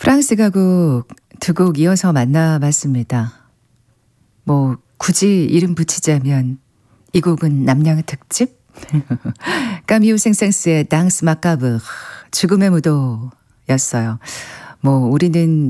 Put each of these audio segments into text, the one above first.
프랑스 가곡 두 곡 이어서 만나봤습니다. 뭐 굳이 이름 붙이자면 이 곡은 남양 특집? 까미우 생생스의 당스 마카브 죽음의 무도였어요. 뭐 우리는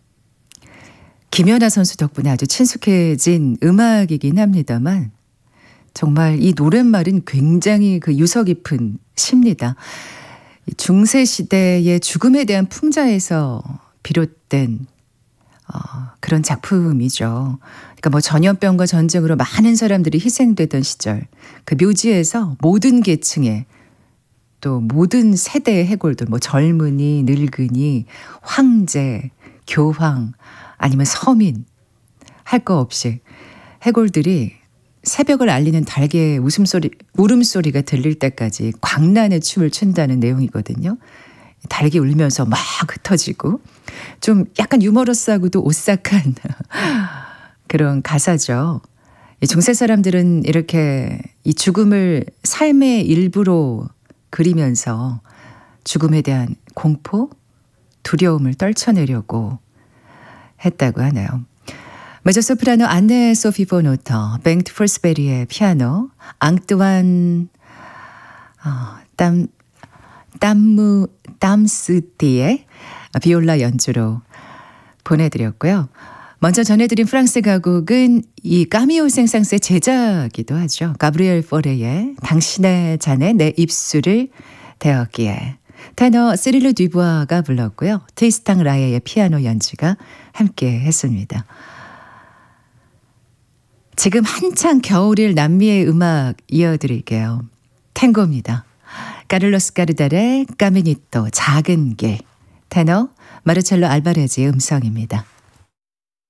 김연아 선수 덕분에 아주 친숙해진 음악이긴 합니다만 정말 이 노랫말은 굉장히 그 유서 깊은 시입니다. 중세 시대의 죽음에 대한 풍자에서 비롯된 그런 작품이죠. 그러니까 뭐 전염병과 전쟁으로 많은 사람들이 희생되던 시절 그 묘지에서 모든 계층의 또 모든 세대의 해골들 뭐 젊은이, 늙은이, 황제, 교황 아니면 서민 할 거 없이 해골들이 새벽을 알리는 달개의 울음소리가 들릴 때까지 광란의 춤을 춘다는 내용이거든요. 달개 울면서 막 흩어지고 좀 약간 유머러스하고도 오싹한 그런 가사죠. 중세 사람들은 이렇게 이 죽음을 삶의 일부로 그리면서 죽음에 대한 공포, 두려움을 떨쳐내려고 했다고 하네요. 메조소프라노 안네 소피 보노터, 뱅트 폴스베리의 피아노, 앙뚜안 땀스티의 비올라 연주로 보내드렸고요. 먼저 전해드린 프랑스 가곡은 이 까미오 생상스의 제자기도 하죠. 가브리엘 포레의 당신의 잔에 내 입술을 대었기에 테너 시릴르 듀부아가 불렀고요. 트리스탕 라예의 피아노 연주가 함께 했습니다. 지금 한창 겨울일 남미의 음악 이어드릴게요. 탱고입니다. 카를로스 가르달의 까미니토 작은 길 테너 마르첼로 알바레즈의 음성입니다.